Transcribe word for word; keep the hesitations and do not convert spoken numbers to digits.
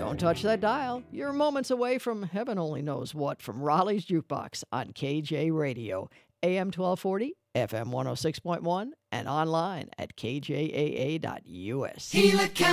Don't touch that dial. You're moments away from heaven only knows what from Raleigh's Jukebox on K J Radio, A M twelve forty, F M one oh six point one, and online at k j a a dot u s.